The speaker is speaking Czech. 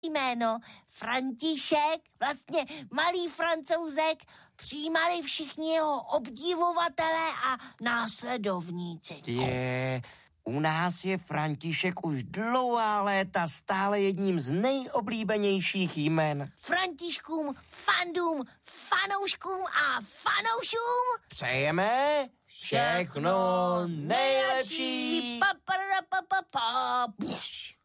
jméno František, vlastně malý Francouzek, přijímali všichni jeho obdivovatelé a následovníci. U nás je František už dlouhá léta stále jedním z nejoblíbenějších jmen. Františkům, fandům, fanouškům a fanoušům přejeme všechno nejlepší. Pa, pa, pa, pa, pa.